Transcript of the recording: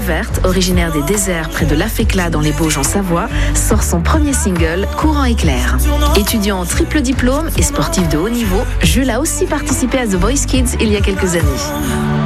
Verte, originaire des déserts près de Laféclat dans les Bauges en Savoie, sort son premier single, Courant éclair. Étudiant en triple diplôme et sportif de haut niveau, Jules a aussi participé à The Voice Kids il y a quelques années.